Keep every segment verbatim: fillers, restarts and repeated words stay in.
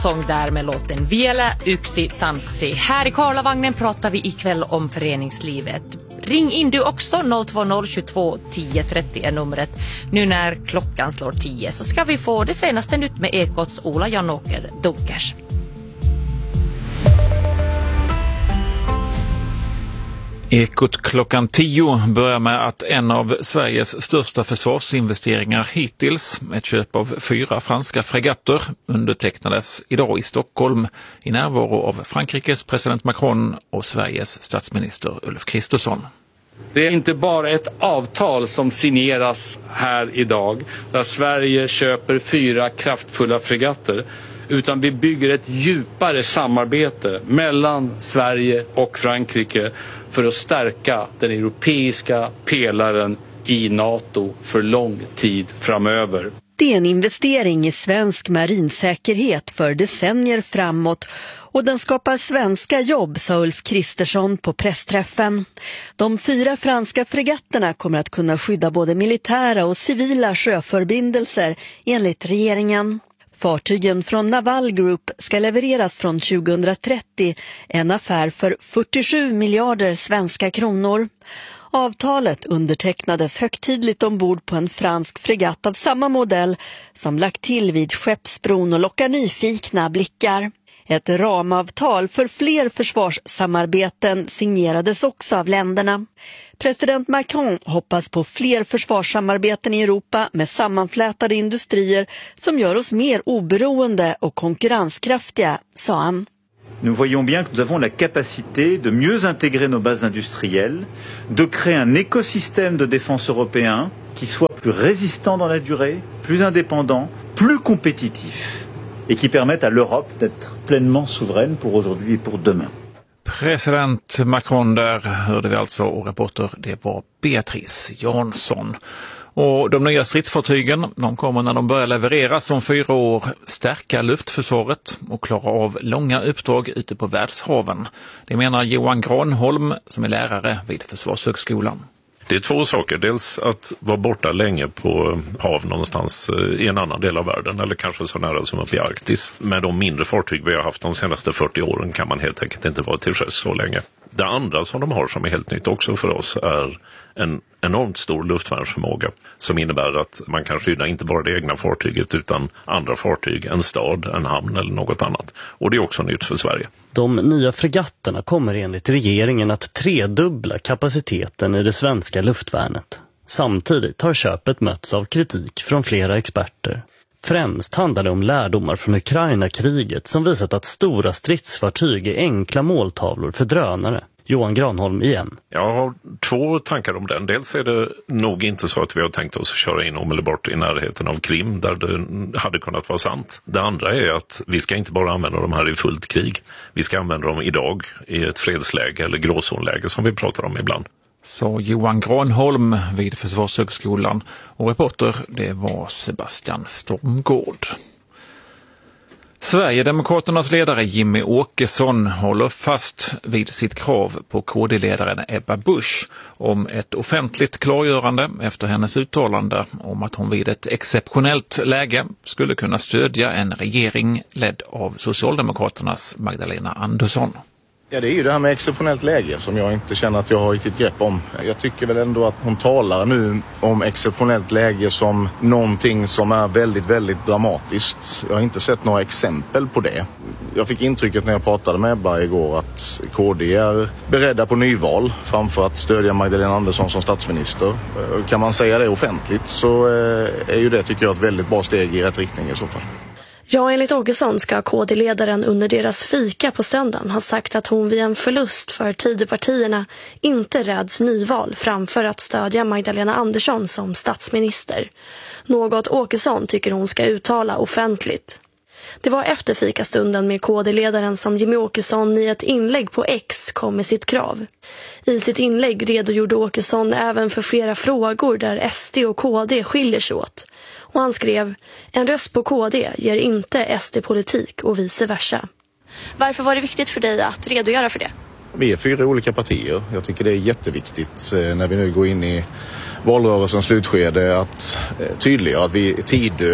sång där med låten Vielä yksi tanssi. Här i Karlavagnen pratar vi ikväll om föreningslivet. Ring in du också, noll två noll tjugotvå tio trettio är numret. Nu när klockan slår tio så ska vi få det senaste nytt med Ekots Ola Janåker Dunkers. Ekot klockan tio börjar med att en av Sveriges största försvarsinvesteringar hittills, ett köp av fyra franska fregatter, undertecknades idag i Stockholm i närvaro av Frankrikes president Macron och Sveriges statsminister Ulf Kristersson. Det är inte bara ett avtal som signeras här idag där Sverige köper fyra kraftfulla fregatter, utan vi bygger ett djupare samarbete mellan Sverige och Frankrike för att stärka den europeiska pelaren i NATO för lång tid framöver. Det är en investering i svensk marinsäkerhet för decennier framåt och den skapar svenska jobb, sa Ulf Kristersson på pressträffen. De fyra franska fregatterna kommer att kunna skydda både militära och civila sjöförbindelser enligt regeringen. Fartygen från Naval Group ska levereras från tjugohundratrettio, en affär för fyrtiosju miljarder svenska kronor. Avtalet undertecknades högtidligt ombord på en fransk fregatt av samma modell som lagt till vid Skeppsbron och lockar nyfikna blickar. Ett ramavtal för fler försvarssamarbeten signerades också av länderna. President Macron hoppas på fler försvarssamarbeten i Europa med sammanflätade industrier som gör oss mer oberoende och konkurrenskraftiga, sa han. Nous voyons bien que nous avons la capacité de mieux intégrer nos bases industrielles, de créer un écosystème de défense européen qui soit plus résistant dans la durée, plus indépendant, plus compétitif et qui permette à l'Europe d'être pleinement souveraine pour aujourd'hui et pour demain. President Macron där hörde vi alltså, och reporter det var Beatrice Jansson. Och de nya stridsfartygen, de kommer när de börjar levereras om fyra år stärka luftförsvaret och klara av långa uppdrag ute på världshaven. Det menar Johan Granholm som är lärare vid Försvarshögskolan. Det är två saker. Dels att vara borta länge på hav någonstans i en annan del av världen, eller kanske så nära som upp i Arktis. Med de mindre fartyg vi har haft de senaste fyrtio åren kan man helt enkelt inte vara till sjöss så länge. Det andra som de har som är helt nytt också för oss är en enormt stor luftvärnsförmåga som innebär att man kan skydda inte bara det egna fartyget utan andra fartyg, en stad, en hamn eller något annat. Och det är också nytt för Sverige. De nya fregatterna kommer enligt regeringen att tredubbla kapaciteten i det svenska luftvärnet. Samtidigt har köpet mötts av kritik från flera experter. Främst handlar det om lärdomar från Ukraina-kriget som visat att stora stridsfartyg är enkla måltavlor för drönare. Johan Granholm igen. Jag har två tankar om den. Dels är det nog inte så att vi har tänkt oss att köra in omedelbart i närheten av Krim där det hade kunnat vara sant. Det andra är att vi ska inte bara använda de här i fullt krig. Vi ska använda dem idag i ett fredsläge eller gråzonläge som vi pratar om ibland. Så Johan Granholm vid Försvarshögskolan, och reporter det var Sebastian Stormgård. Sverigedemokraternas ledare Jimmy Åkesson håller fast vid sitt krav på K D-ledaren Ebba Busch om ett offentligt klargörande efter hennes uttalande om att hon vid ett exceptionellt läge skulle kunna stödja en regering ledd av Socialdemokraternas Magdalena Andersson. Ja, det är ju det här med exceptionellt läge som jag inte känner att jag har riktigt grepp om. Jag tycker väl ändå att hon talar nu om exceptionellt läge som någonting som är väldigt, väldigt dramatiskt. Jag har inte sett några exempel på det. Jag fick intrycket när jag pratade med Ebba igår att K D är beredda på nyval framför att stödja Magdalena Andersson som statsminister. Kan man säga det offentligt så är ju det, tycker jag, ett väldigt bra steg i rätt riktning i så fall. Ja, enligt Åkesson ska K D-ledaren under deras fika på söndagen ha sagt att hon vid en förlust för Tidöpartierna inte räds nyval framför att stödja Magdalena Andersson som statsminister. Något Åkesson tycker hon ska uttala offentligt. Det var efter fikastunden med K D-ledaren som Jimmy Åkesson i ett inlägg på X kom med sitt krav. I sitt inlägg redogjorde Åkesson även för flera frågor där S D och K D skiljer sig åt. Och han skrev: en röst på K D ger inte S D-politik och vice versa. Varför var det viktigt för dig att redogöra för det? Vi är fyra olika partier. Jag tycker det är jätteviktigt när vi nu går in i valrörelsens slutskede att tydliggöra att vi Tidö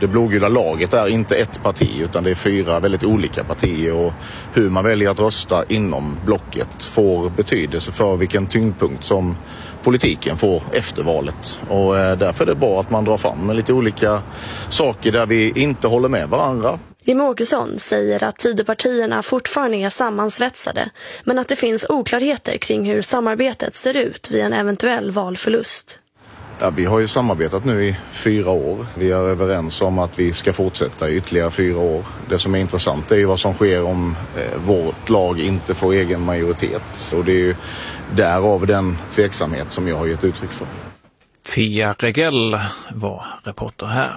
Det blågula laget är inte ett parti utan det är fyra väldigt olika partier och hur man väljer att rösta inom blocket får betydelse för vilken tyngdpunkt som politiken får efter valet. Och därför är det bra att man drar fram med lite olika saker där vi inte håller med varandra. Jimmie Åkesson säger att Tidöpartierna fortfarande är sammansvetsade men att det finns oklarheter kring hur samarbetet ser ut vid en eventuell valförlust. Ja, vi har ju samarbetat nu i fyra år. Vi är överens om att vi ska fortsätta i ytterligare fyra år. Det som är intressant är ju vad som sker om eh, vårt lag inte får egen majoritet. Och det är ju därav den tveksamhet som jag har gett uttryck för. Tia Regell var reporter här.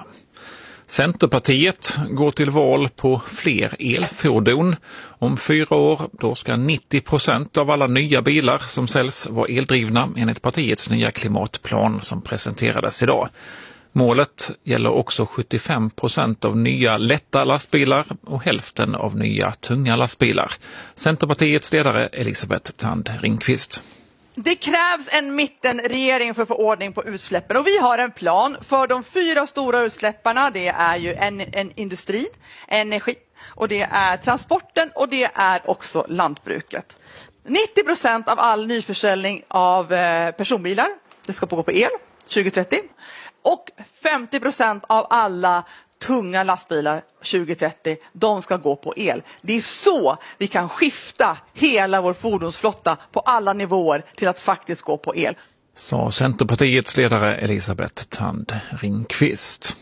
Centerpartiet går till val på fler elfordon. Om fyra år då ska nittio procent av alla nya bilar som säljs vara eldrivna enligt partiets nya klimatplan som presenterades idag. Målet gäller också sjuttiofem procent av nya lätta lastbilar och hälften av nya tunga lastbilar. Centerpartiets ledare Elisabeth Thand Ringqvist. Det krävs en mittenregering för att få ordning på utsläppen och vi har en plan för de fyra stora utsläpparna. Det är ju en, en industri, energi och det är transporten och det är också lantbruket. nittio procent av all nyförsäljning av eh, personbilar, det ska gå på el tjugo trettio och femtio procent av alla tunga lastbilar tjugo trettio, de ska gå på el. Det är så vi kan skifta hela vår fordonsflotta på alla nivåer till att faktiskt gå på el. Sa Centerpartiets ledare Elisabeth Thand Ringqvist.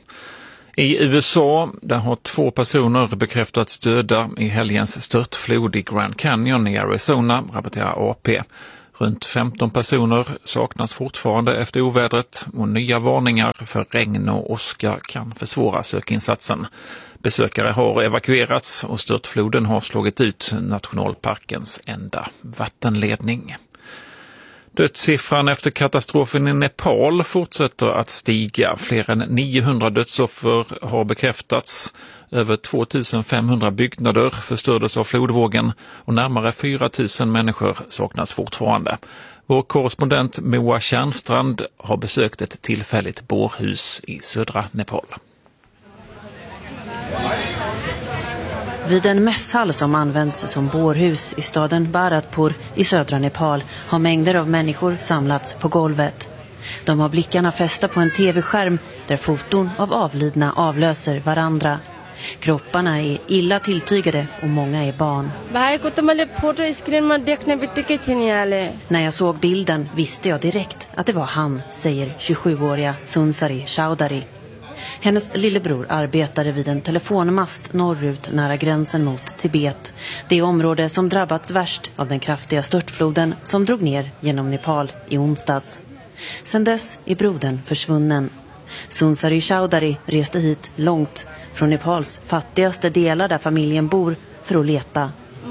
I U S A där har två personer bekräftats döda i helgens störtflod i Grand Canyon i Arizona, rapporterar A P. Runt femton personer saknas fortfarande efter ovädret och nya varningar för regn och åska kan försvåra sökinsatsen. Besökare har evakuerats och störtfloden har slagit ut nationalparkens enda vattenledning. Dödssiffran efter katastrofen i Nepal fortsätter att stiga. Fler än niohundra dödsoffer har bekräftats. Över tvåtusen femhundra byggnader förstördes av flodvågen och närmare fyra tusen människor saknas fortfarande. Vår korrespondent Moa Tjärnstrand har besökt ett tillfälligt bårhus i södra Nepal. Vid en mässhall som används som bårhus i staden Bharatpur i södra Nepal har mängder av människor samlats på golvet. De har blickarna fästa på en tv-skärm där foton av avlidna avlöser varandra. Kropparna är illa tilltygade och många är barn. När jag såg bilden visste jag direkt att det var han, säger tjugosjuåriga Sunsari Chowdhury. Hennes lillebror arbetade vid en telefonmast norrut nära gränsen mot Tibet. Det område som drabbats värst av den kraftiga störtfloden som drog ner genom Nepal i onsdags. Sedan dess är brodern försvunnen. Sunsari Chowdhury reste hit långt från Nepals fattigaste delar där familjen bor för att leta.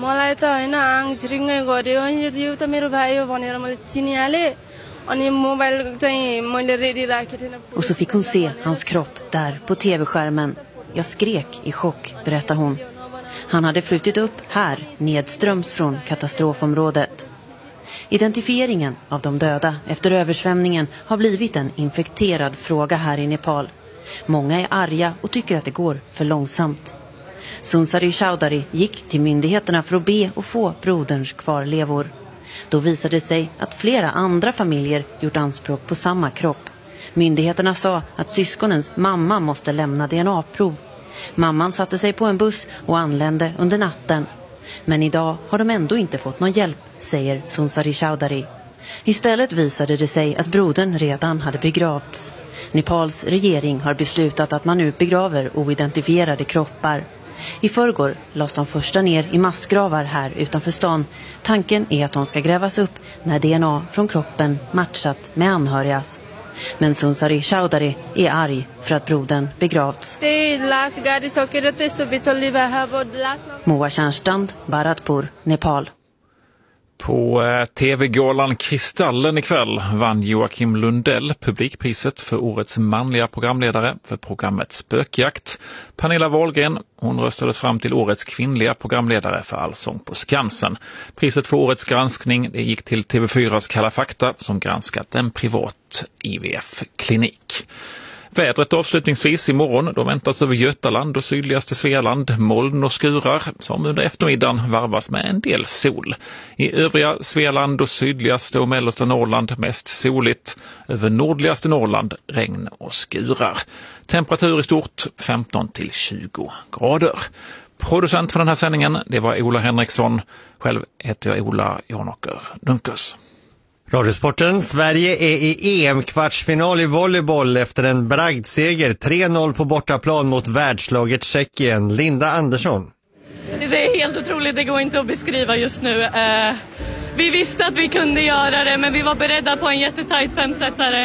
Och så fick hon se hans kropp där på tv-skärmen. Jag skrek i chock, berättar hon. Han hade flutit upp här nedströms från katastrofområdet. Identifieringen av de döda efter översvämningen har blivit en infekterad fråga här i Nepal. Många är arga och tycker att det går för långsamt. Sunsari Chowdhury gick till myndigheterna för att be och få broderns kvarlevor. Då visade det sig att flera andra familjer gjort anspråk på samma kropp. Myndigheterna sa att syskonens mamma måste lämna D N A-prov. Mamman satte sig på en buss och anlände under natten. Men idag har de ändå inte fått någon hjälp, säger Sunsari Chowdhury. Istället visade det sig att brodern redan hade begravts. Nepals regering har beslutat att man nu begraver oidentifierade kroppar. I förrgår lades de första ner i massgravar här utanför stan. Tanken är att de ska grävas upp när D N A från kroppen matchat med anhörigas. Men Sunsari Chowdhury är arg för att brodern begravts. Moa Tjärnstrand, Bharatpur, Nepal. På tv-galan Kristallen ikväll vann Joakim Lundell publikpriset för årets manliga programledare för programmet Spökjakt. Pernilla Wahlgren, hon röstades fram till årets kvinnliga programledare för Allsång på Skansen. Priset för årets granskning det gick till T V fyras Kalla fakta som granskat en privat I V F-klinik. Vädret avslutningsvis imorgon, då väntas över Götaland och sydligaste Svealand moln och skurar som under eftermiddagen varvas med en del sol. I övriga Svealand och sydligaste och mellersta Norrland mest soligt. Över nordligaste Norrland regn och skurar. Temperatur i stort femton till tjugo grader. Producent för den här sändningen, det var Ola Henriksson. Själv heter jag Ola Janåker Dunkus. Radiosporten, Sverige är i E M-kvartsfinal i volleyboll efter en bragdseger tre noll på bortaplan mot världslaget Tjeckien. Linda Andersson. Det är helt otroligt, det går inte att beskriva just nu. Eh, vi visste att vi kunde göra det, men vi var beredda på en jättetajt femsetare.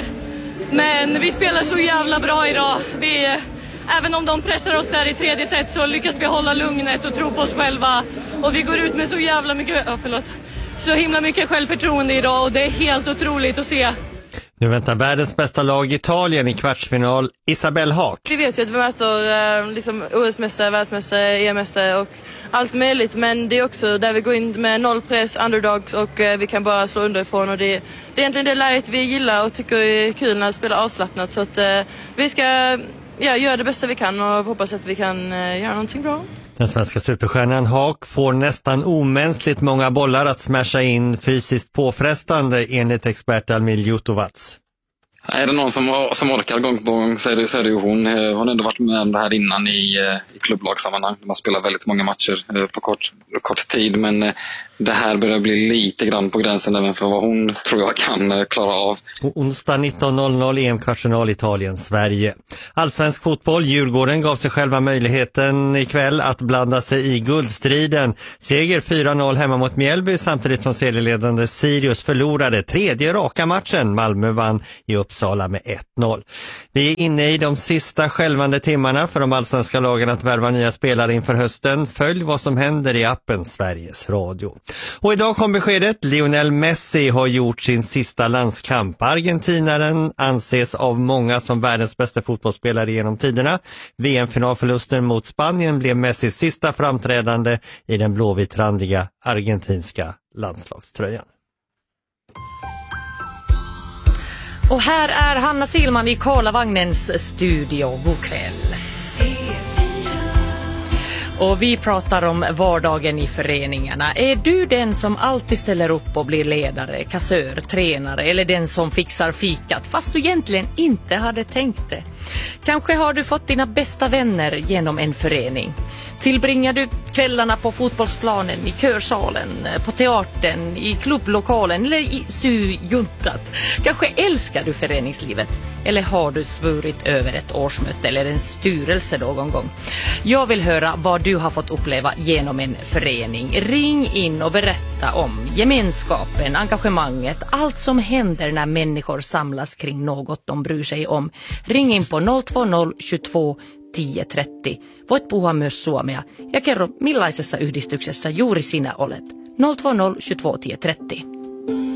Men vi spelar så jävla bra idag. Vi, även om de pressar oss där i tredje set så lyckas vi hålla lugnet och tro på oss själva. Och vi går ut med så jävla mycket... Oh, förlåt. Så himla mycket självförtroende idag och det är helt otroligt att se. Nu väntar världens bästa lag Italien i kvartsfinal. Isabelle Haak. Vi vet ju att vi möter eh, liksom O S-mästare, världsmästare, E M-mästare och allt möjligt. Men det är också där vi går in med nollpress, underdogs och eh, vi kan bara slå underifrån. Och det, det är egentligen det läget vi gillar och tycker är kul när vi spelar avslappnat. Så att eh, vi ska ja, göra det bästa vi kan och hoppas att vi kan eh, göra någonting bra. Den svenska superstjärnan Haak får nästan omänskligt många bollar att smasha in, fysiskt påfrestande enligt expert Almil Jutovac. Är det någon som, som orkar gång på gång så är det, så är det ju hon. Hon har ändå varit med om det här innan i, i klubblagssammanhang. Man spelar väldigt många matcher på kort, kort tid, men det här börjar bli lite grann på gränsen även för vad hon tror jag kan klara av. Och onsdag nitton noll noll E M-kvartsfinal Italien-Sverige. Allsvensk fotboll, Djurgården gav sig själva möjligheten ikväll att blanda sig i guldstriden. Seger fyra noll hemma mot Mjällby samtidigt som serieledande Sirius förlorade tredje raka matchen. Malmö vann i Uppsala med ett noll. Vi är inne i de sista skälvande timmarna för de allsvenska lagen att värva nya spelare inför hösten. Följ vad som händer i appen Sveriges Radio. Och idag kom beskedet, Lionel Messi har gjort sin sista landskamp. Argentinaren anses av många som världens bästa fotbollsspelare genom tiderna. V M-finalförlusten mot Spanien blev Messis sista framträdande i den blåvitrandiga argentinska landslagströjan. Och här är Hanna Silman i Karlavagnens studio. God kväll. Och vi pratar om vardagen i föreningarna. Är du den som alltid ställer upp och blir ledare, kassör, tränare eller den som fixar fikat fast du egentligen inte hade tänkt det? Kanske har du fått dina bästa vänner genom en förening. Tillbringar du kvällarna på fotbollsplanen, i körsalen, på teatern, i klubblokalen eller i syjuntat? Kanske älskar du föreningslivet? Eller har du svurit över ett årsmöte eller en styrelse någon gång? Jag vill höra vad du har fått uppleva genom en förening. Ring in och berätta om gemenskapen, engagemanget, allt som händer när människor samlas kring något de bryr sig om. Ring in på noll två noll tjugotvå tio trettio. Voit puhua myös suomea ja kerro millaisessa yhdistyksessä juuri sinä olet. noll två noll tjugotvå tio trettio.